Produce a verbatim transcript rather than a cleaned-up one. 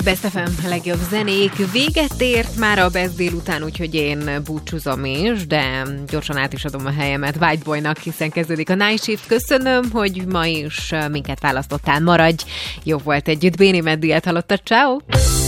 Best ef em, a legjobb zenék. Véget ért már a Best délután, úgyhogy én búcsúzom is, de gyorsan át is adom a helyemet Whiteboynak, hiszen kezdődik a Night Shift. Köszönöm, hogy ma is minket választottál. Maradj! Jó volt együtt. Béni Meddiát hallottad. Ciao.